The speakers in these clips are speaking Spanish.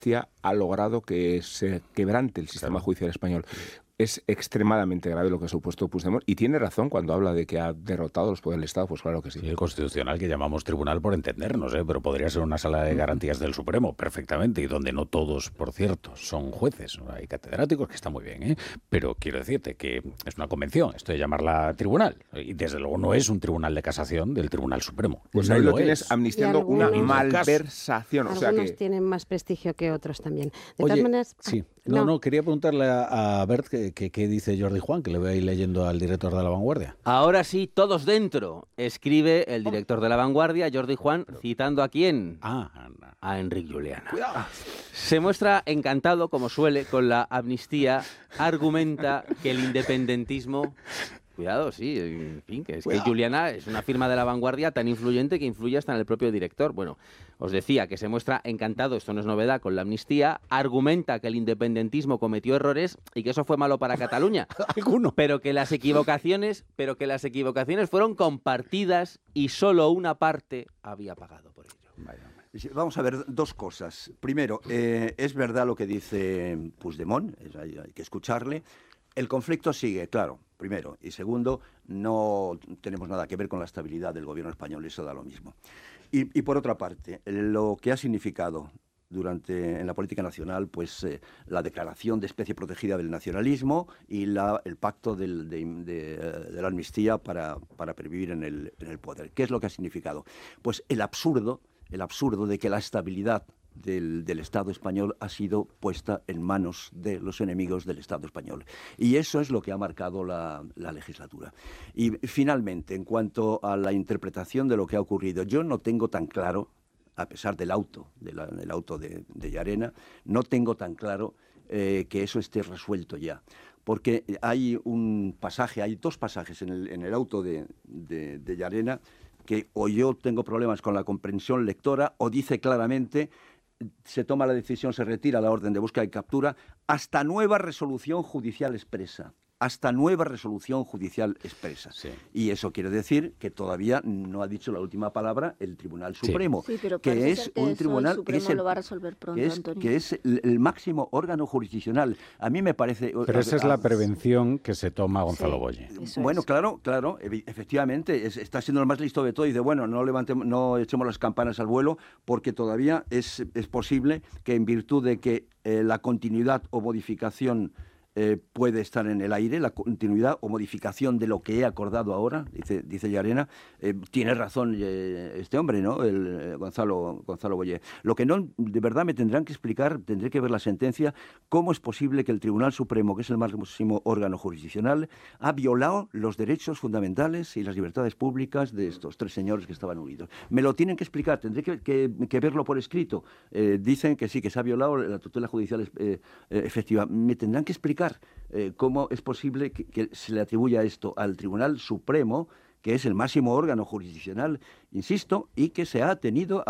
ha logrado que se quebrante el sistema judicial español. Es extremadamente grave lo que ha supuesto Puigdemont, y tiene razón cuando habla de que ha derrotado los poderes del Estado, pues claro que sí. Sí, el Constitucional, que llamamos tribunal por entendernos, pero podría ser una sala de garantías del Supremo, perfectamente, y donde no todos, por cierto, son jueces. Hay catedráticos, que está muy bien, pero quiero decirte que es una convención, esto de llamarla tribunal, y desde luego no es un tribunal de casación del Tribunal Supremo. Pues no ahí lo es. Tienes amnistiando una malversación. Algunos o sea que tienen más prestigio que otros también. De Oye, todas maneras... sí. No, quería preguntarle a Bert qué dice Jordi Juan, que le voy a ir leyendo al director de La Vanguardia. Ahora sí, todos dentro, escribe el director de La Vanguardia, Jordi Juan, citando ¿a quién? A Enric Juliana. Cuidado. Se muestra encantado, como suele, con la amnistía, argumenta que el independentismo... Cuidado, sí, en fin, que Juliana es una firma de La Vanguardia tan influyente que influye hasta en el propio director. Bueno, os decía que se muestra encantado, esto no es novedad, con la amnistía, argumenta que el independentismo cometió errores y que eso fue malo para Cataluña. Pero que las equivocaciones fueron compartidas y solo una parte había pagado por ello. Vamos a ver dos cosas. Primero, es verdad lo que dice Puigdemont, hay que escucharle. El conflicto sigue, claro, primero. Y segundo, no tenemos nada que ver con la estabilidad del gobierno español, eso da lo mismo. Y por otra parte, lo que ha significado en la política nacional, pues la declaración de especie protegida del nacionalismo y el pacto de la amnistía para pervivir en el poder. ¿Qué es lo que ha significado? Pues el absurdo de que la estabilidad del Estado español ha sido puesta en manos de los enemigos del Estado español. Y eso es lo que ha marcado la legislatura. Y finalmente, en cuanto a la interpretación de lo que ha ocurrido, yo no tengo tan claro, a pesar del auto de Llarena, no tengo tan claro que eso esté resuelto ya. Porque hay dos pasajes en el auto de Llarena que o yo tengo problemas con la comprensión lectora o dice claramente: se toma la decisión, se retira la orden de búsqueda y captura hasta nueva resolución judicial expresa. Sí. Y eso quiere decir que todavía no ha dicho la última palabra el Tribunal Supremo, sí, pero que es un tribunal el Supremo lo va a resolver pronto, Antonio. Que es el máximo órgano jurisdiccional. A mí me parece... Pero esa es la prevención que se toma Gonzalo Boye. Bueno, claro, efectivamente, está siendo el más listo de todo y dice, bueno, no echemos las campanas al vuelo, porque todavía es posible que, en virtud de que la continuidad o modificación puede estar en el aire, la continuidad o modificación de lo que he acordado ahora, dice Llarena. Tiene razón este hombre, ¿no? Gonzalo Boye. Lo que no, de verdad me tendrán que explicar, tendré que ver la sentencia, cómo es posible que el Tribunal Supremo, que es el máximo órgano jurisdiccional, ha violado los derechos fundamentales y las libertades públicas de estos tres señores que estaban unidos. Me lo tienen que explicar, tendré que verlo por escrito. Dicen que sí, que se ha violado la tutela judicial efectiva. Me tendrán que explicar cómo es posible que se le atribuya esto al Tribunal Supremo, que es el máximo órgano jurisdiccional, insisto, y que se ha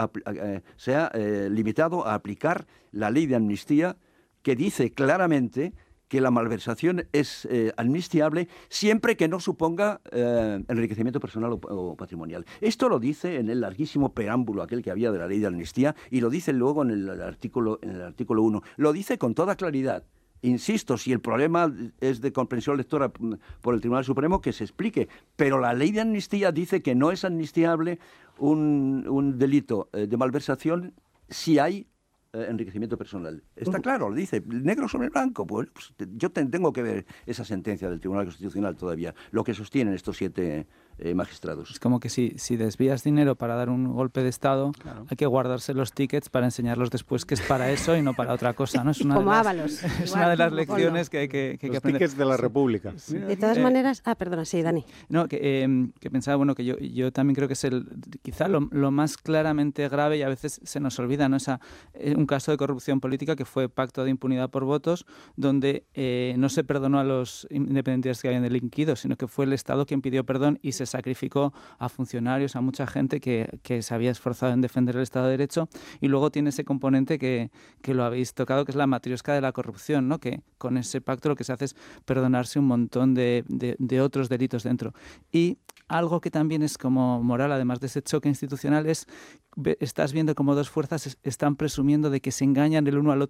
limitado a aplicar la ley de amnistía, que dice claramente que la malversación es amnistiable siempre que no suponga enriquecimiento personal o patrimonial. Esto lo dice en el larguísimo preámbulo aquel que había de la ley de amnistía, y lo dice luego en el artículo 1. Lo dice con toda claridad. Insisto, si el problema es de comprensión lectora por el Tribunal Supremo, que se explique. Pero la ley de amnistía dice que no es amnistiable un delito de malversación si hay enriquecimiento personal. Está claro, lo dice, negro sobre blanco. Pues yo tengo que ver esa sentencia del Tribunal Constitucional todavía, lo que sostienen estos 7 magistrados. Es como que si desvías dinero para dar un golpe de Estado, claro, hay que guardarse los tickets para enseñarlos después, que es para eso y no para otra cosa, ¿no? Es una como Ábalos. Es una de las lecciones que hay que los aprender. Tickets de la República. Sí. De todas maneras... perdona, sí, Dani. No, que pensaba, bueno, que yo también creo que es quizá lo más claramente grave, y a veces se nos olvida, ¿no? Un caso de corrupción política que fue pacto de impunidad por votos, donde no se perdonó a los independentistas que habían delinquido, sino que fue el Estado quien pidió perdón y se sacrificó a funcionarios, a mucha gente que se había esforzado en defender el Estado de Derecho. Y luego tiene ese componente que lo habéis tocado, que es la matriosca de la corrupción, ¿no? Que con ese pacto lo que se hace es perdonarse un montón de otros delitos dentro. Y algo que también es como moral, además de ese choque institucional, es estás viendo como dos fuerzas están presumiendo de que se engañan el uno al otro